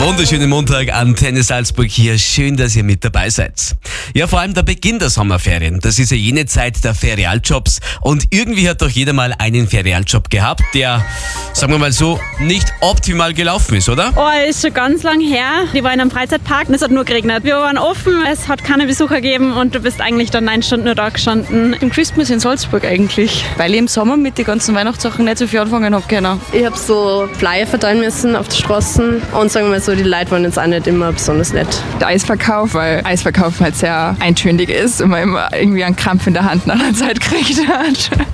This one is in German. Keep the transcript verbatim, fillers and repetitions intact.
Wunderschönen Montag, Antenne Salzburg hier. Schön, dass ihr mit dabei seid. Ja, vor allem der Beginn der Sommerferien. Das ist ja jene Zeit der Ferialjobs. Und irgendwie hat doch jeder mal einen Ferialjob gehabt, der, sagen wir mal so, nicht optimal gelaufen ist, oder? Oh, ist schon ganz lang her. Ich war in einem Freizeitpark und es hat nur geregnet. Wir waren offen, es hat keine Besucher gegeben und du bist eigentlich dann neun Stunden nur da gestanden. Im Christmas in Salzburg eigentlich, weil ich im Sommer mit den ganzen Weihnachtssachen nicht so viel anfangen habe können. Ich habe so Flyer verteilen müssen auf die Straßen und sagen wir mal so, die Leute waren jetzt auch nicht immer besonders nett. Der Eisverkauf, weil Eisverkauf halt sehr eintönig ist und man immer irgendwie einen Krampf in der Hand nach einer Zeit kriegt hat.